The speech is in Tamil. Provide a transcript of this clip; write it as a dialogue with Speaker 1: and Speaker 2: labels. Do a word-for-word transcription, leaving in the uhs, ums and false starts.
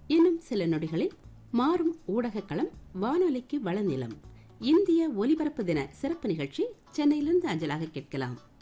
Speaker 1: இன்னும் சில நொடிகளில் மாறும் ஊடக களம் வானொலிக்கு வளநிலம் இந்திய ஒலிபரப்பு தின சிறப்பு நிகழ்ச்சி சென்னையிலிருந்து அஞ்சலாக கேட்கலாம்.